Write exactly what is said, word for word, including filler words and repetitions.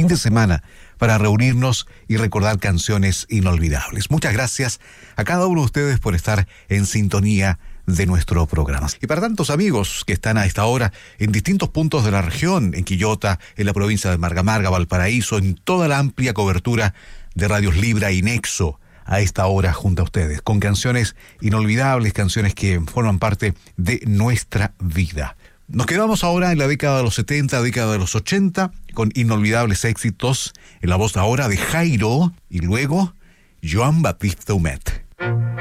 fin de semana para reunirnos y recordar canciones inolvidables. Muchas gracias a cada uno de ustedes por estar en sintonía de nuestro programa. Y para tantos amigos que están a esta hora en distintos puntos de la región, en Quillota, en la provincia de Marga Marga, Valparaíso, en toda la amplia cobertura de Radios Libra y Nexo, a esta hora junto a ustedes, con canciones inolvidables, canciones que forman parte de nuestra vida. Nos quedamos ahora en la década de los setenta, década de los ochenta, con inolvidables éxitos, en la voz ahora de Jairo y luego Joan Baptista Humet.